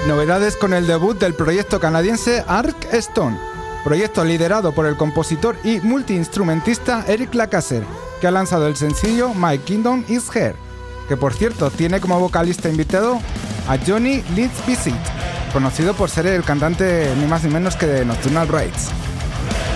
Novedades con el debut del proyecto canadiense Arc Stone, proyecto liderado por el compositor y multiinstrumentista Eric Lacasser, que ha lanzado el sencillo My Kingdom Is Here, que por cierto tiene como vocalista invitado a Johnny Leeds Visit, conocido por ser el cantante ni más ni menos que de Nocturnal Rites.